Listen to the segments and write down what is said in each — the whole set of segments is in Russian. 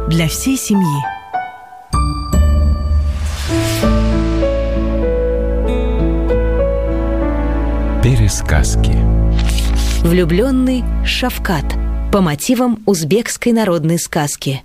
для всей семьи. Пересказки. Влюбленный Шавкат по мотивам узбекской народной сказки.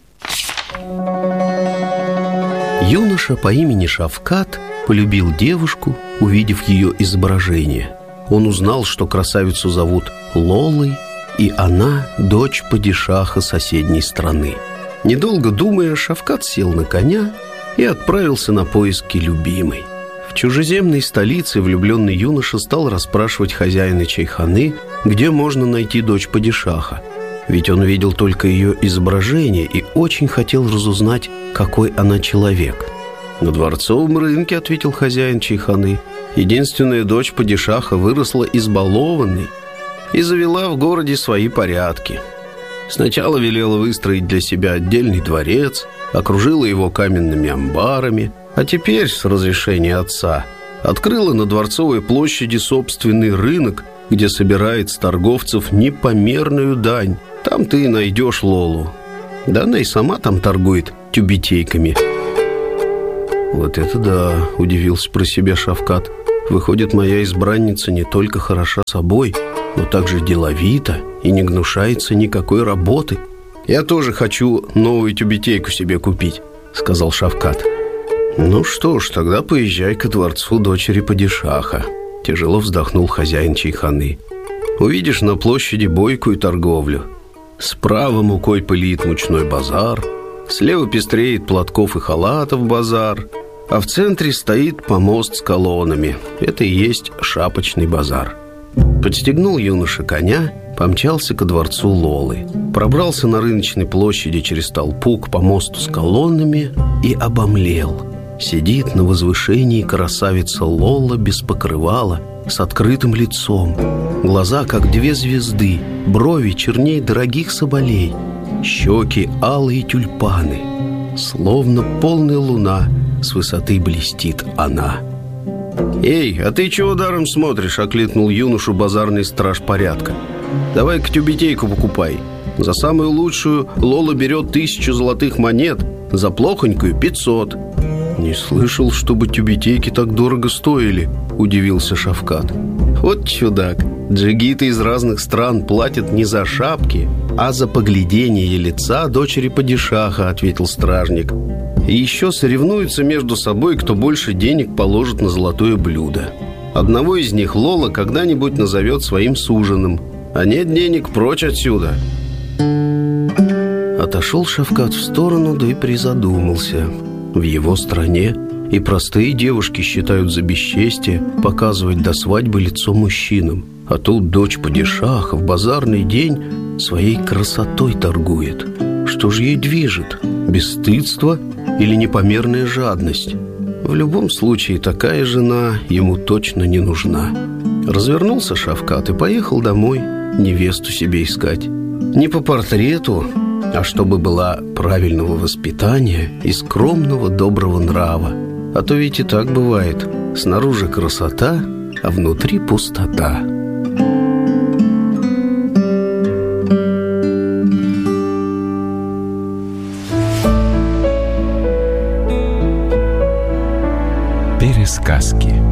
Юноша по имени Шавкат полюбил девушку, увидев ее изображение. Он узнал, что красавицу зовут Лолой, и она дочь падишаха соседней страны. Недолго думая, Шавкат сел на коня и отправился на поиски любимой. В чужеземной столице влюбленный юноша стал расспрашивать хозяина чайханы, где можно найти дочь падишаха. Ведь он видел только ее изображение и очень хотел разузнать, какой она человек. «На дворцовом рынке, — ответил хозяин чайханы, — единственная дочь падишаха выросла избалованной и завела в городе свои порядки. Сначала велела выстроить для себя отдельный дворец, окружила его каменными амбарами, а теперь, с разрешения отца, открыла на Дворцовой площади собственный рынок, где собирает с торговцев непомерную дань. Там ты и найдешь Лолу. Да она и сама там торгует тюбетейками». «Вот это да!» – удивился про себя Шавкат. «Выходит, моя избранница не только хороша собой, но также деловита и не гнушается никакой работы. Я тоже хочу новую тюбетейку себе купить», – сказал Шавкат. «Ну что ж, тогда поезжай ко дворцу дочери падишаха», – тяжело вздохнул хозяин чайханы. «Увидишь на площади бойкую торговлю. Справа мукой пылит мучной базар, слева пестреет платков и халатов базар, а в центре стоит помост с колоннами. Это и есть шапочный базар». Подстегнул юноша коня, помчался ко дворцу Лолы, пробрался на рыночной площади через толпу к помосту с колоннами и обомлел. Сидит на возвышении красавица Лола без покрывала, с открытым лицом. Глаза, как две звезды, брови черней дорогих соболей, щеки алые тюльпаны. Словно полная луна, с высоты блестит она. «Эй, а ты чего даром смотришь?» — окликнул юношу базарный страж порядка. «Давай-ка тюбетейку покупай. За самую лучшую Лола берет 1000 золотых монет, за плохонькую 500. «Не слышал, чтобы тюбетейки так дорого стоили», — удивился Шавкат. «Вот чудак, джигиты из разных стран платят не за шапки, а за поглядение лица дочери падишаха», — ответил стражник. «И еще соревнуются между собой, кто больше денег положит на золотое блюдо. Одного из них Лола когда-нибудь назовет своим суженым. А нет денег, прочь отсюда». Отошел Шавкат в сторону, да и призадумался. В его стране и простые девушки считают за бесчестие показывать до свадьбы лицо мужчинам. А тут дочь падишаха в базарный день своей красотой торгует. Что же ей движет? Бесстыдство или непомерная жадность? В любом случае, такая жена ему точно не нужна. Развернулся Шавкат и поехал домой невесту себе искать. Не по портрету, а чтобы была правильного воспитания и скромного доброго нрава. А то ведь и так бывает. Снаружи красота, а внутри пустота. Пересказки.